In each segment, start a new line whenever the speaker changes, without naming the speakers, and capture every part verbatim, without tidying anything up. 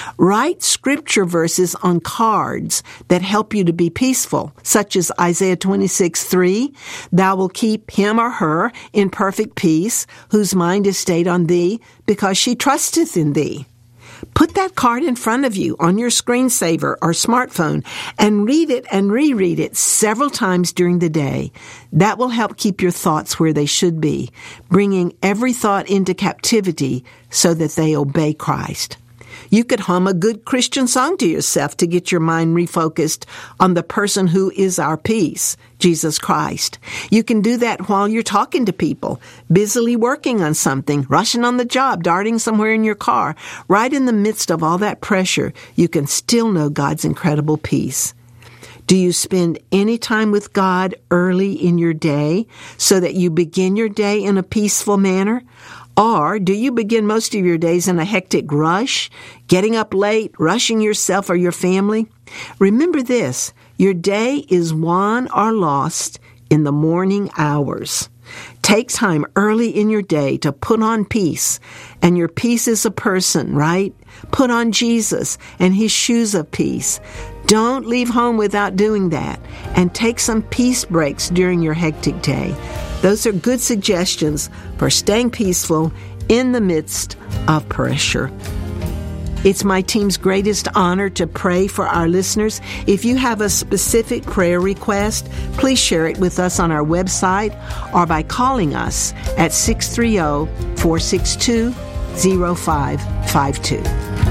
Write scripture verses on cards that help you to be peaceful, such as Isaiah twenty-six three, "Thou wilt keep him or her in perfect peace, whose mind is stayed on thee, because she trusteth in thee." Put that card in front of you on your screensaver or smartphone and read it and reread it several times during the day. That will help keep your thoughts where they should be, bringing every thought into captivity so that they obey Christ. You could hum a good Christian song to yourself to get your mind refocused on the person who is our peace, Jesus Christ. You can do that while you're talking to people, busily working on something, rushing on the job, darting somewhere in your car. Right in the midst of all that pressure, you can still know God's incredible peace. Do you spend any time with God early in your day so that you begin your day in a peaceful manner? Or do you begin most of your days in a hectic rush, getting up late, rushing yourself or your family? Remember this, your day is won or lost in the morning hours. Take time early in your day to put on peace, and your peace is a person, right? Put on Jesus and his shoes of peace. Don't leave home without doing that, and take some peace breaks during your hectic day. Those are good suggestions for staying peaceful in the midst of pressure. It's my team's greatest honor to pray for our listeners. If you have a specific prayer request, please share it with us on our website or by calling us at six three zero, four six two, zero five five two.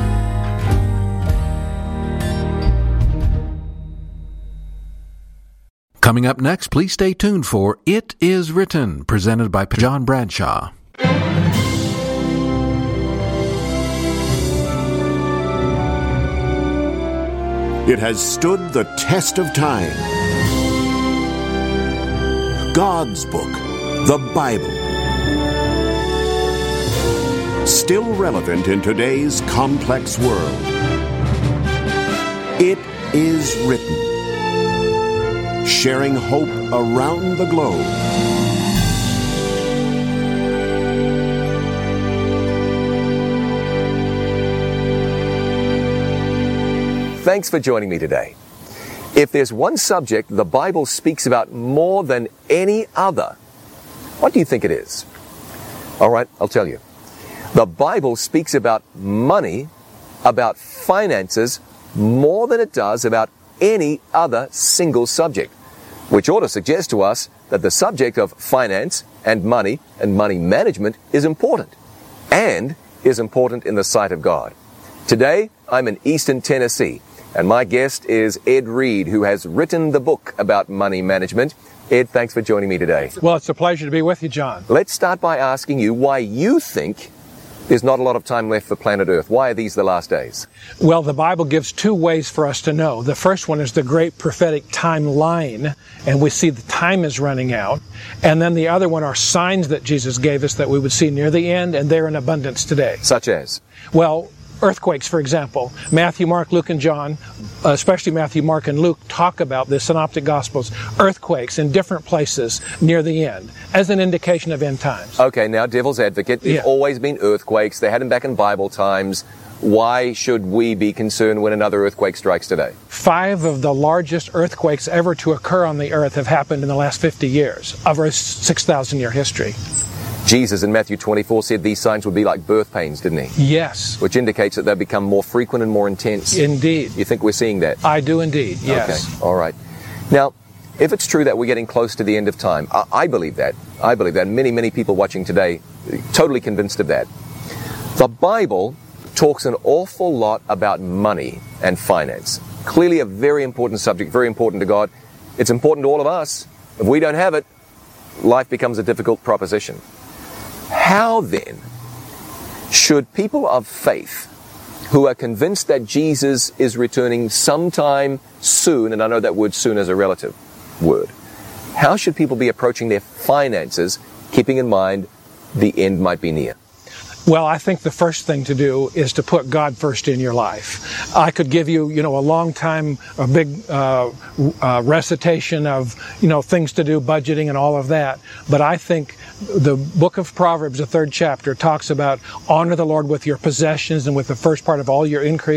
Coming up next, please stay tuned for It Is Written, presented by John Bradshaw.
It has stood the test of time. God's book, the Bible. Still relevant in today's complex world. It is written. Sharing hope around the globe.
Thanks for joining me today. If there's one subject the Bible speaks about more than any other, what do you think it is? All right, I'll tell you. The Bible speaks about money, about finances, more than it does about any other single subject, which ought to suggest to us that the subject of finance and money and money management is important, and is important in the sight of God. Today, I'm in Eastern Tennessee, and my guest is Ed Reed, who has written the book about money management. Ed, thanks for joining me today.
Well, it's a pleasure to be with you, John.
Let's start by asking you why you think there's not a lot of time left for planet Earth. Why are these the last days?
Well, the Bible gives two ways for us to know. The first one is the great prophetic timeline, and we see the time is running out. And then the other one are signs that Jesus gave us that we would see near the end, and they're in abundance today.
Such as?
Well, earthquakes, for example. Matthew, Mark, Luke, and John, especially Matthew, Mark, and Luke, talk about the Synoptic Gospels, earthquakes in different places near the end, as an indication of end times.
Okay, now, devil's advocate, there's
Yeah.
always been earthquakes. They had them back in Bible times. Why should we be concerned when another earthquake strikes today?
Five of the largest earthquakes ever to occur on the earth have happened in the last fifty years of Earth's six thousand year history.
Jesus in Matthew twenty-four said these signs would be like birth pains, didn't he?
Yes.
Which indicates that they've become more frequent and more intense.
Indeed.
You think we're seeing that?
I do indeed, yes.
Okay, all right. Now, if it's true that we're getting close to the end of time, I, I believe that. I believe that. Many, many people watching today, totally convinced of that. The Bible talks an awful lot about money and finance. Clearly a very important subject, very important to God. It's important to all of us. If we don't have it, life becomes a difficult proposition. How then should people of faith who are convinced that Jesus is returning sometime soon, and I know that word soon is a relative word, how should people be approaching their finances, keeping in mind the end might be near?
Well, I think the first thing to do is to put God first in your life. I could give you, you know, a long time, a big uh, uh, recitation of, you know, things to do, budgeting and all of that. But I think the book of Proverbs, the third chapter, talks about honor the Lord with your possessions and with the first part of all your increase.